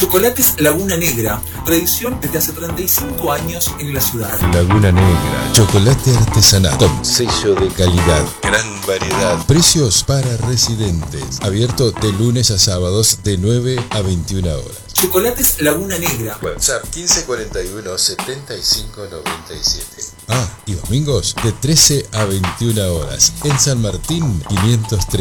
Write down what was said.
Chocolates Laguna Negra, tradición desde hace 35 años en la ciudad. Laguna Negra, chocolate artesanal con sello de calidad, gran variedad, precios para residentes, abierto de lunes a sábados de 9 a 21 horas. Chocolates Laguna Negra. WhatsApp 1541 75 97. Y domingos de 13 a 21 horas en San Martín 503.